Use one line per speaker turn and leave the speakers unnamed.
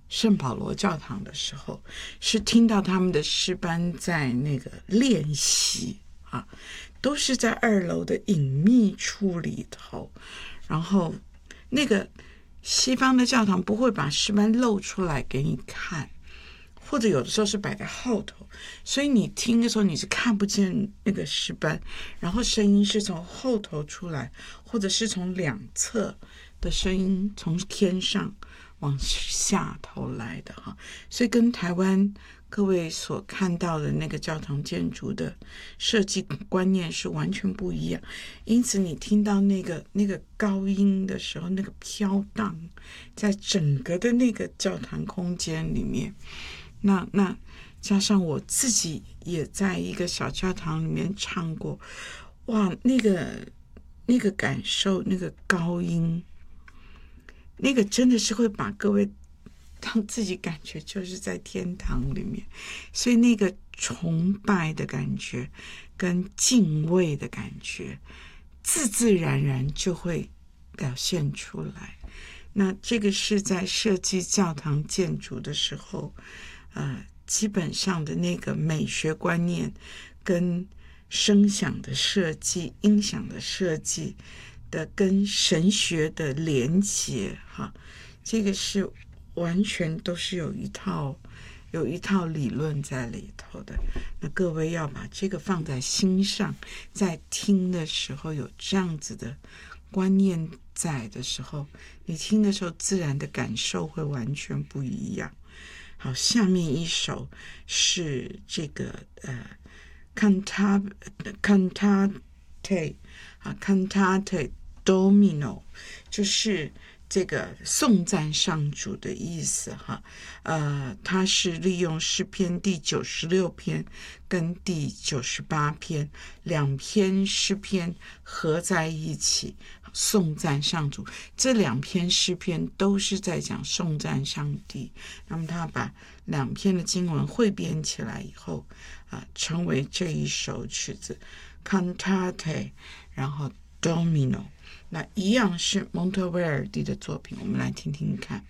圣保罗教堂的时候，是听到他们的诗班在那个练习啊，都是在2楼的隐秘处里头，然后那个西方的教堂不会把诗班露出来给你看，或者有的时候是摆在后头，所以你听的时候你是看不见那个诗班，然后声音是从后头出来，或者是从两侧的声音从天上往下头来的哈，所以跟台湾各位所看到的那个教堂建筑的设计观念是完全不一样。因此你听到那个高音的时候，那个飘荡在整个的那个教堂空间里面，那加上我自己也在一个小教堂里面唱过，哇，那个感受，那个高音，那个真的是会把各位让自己感觉就是在天堂里面，所以那个崇拜的感觉跟敬畏的感觉自自然然就会表现出来。那这个是在设计教堂建筑的时候基本上的那个美学观念跟声响的设计、音响的设计的跟神学的连结哈，这个是完全都是有一套理论在里头的。那各位要把这个放在心上，在听的时候有这样子的观念在的时候，你听的时候自然的感受会完全不一样。好，下面一首是这个cantate domino， 就是这个颂赞上主的意思哈。它是利用诗篇第96篇跟第98篇2篇诗篇合在一起颂赞上主。这2篇诗篇都是在讲颂赞上帝，那么他把2篇的经文汇编起来以后成为这一首曲子 cantate 然后 domino， 那一样是蒙特威尔第的作品，我们来听听看。